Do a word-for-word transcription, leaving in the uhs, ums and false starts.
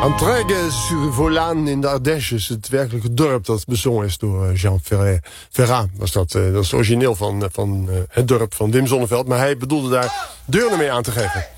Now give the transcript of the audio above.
Entraigues-sur-Volaan in de Ardèche, het werkelijke dorp dat bezongen is door Jean Ferrat. Ferrat was dat, dat is origineel van, van het dorp van Wim Sonneveld, maar hij bedoelde daar Deurne mee aan te geven.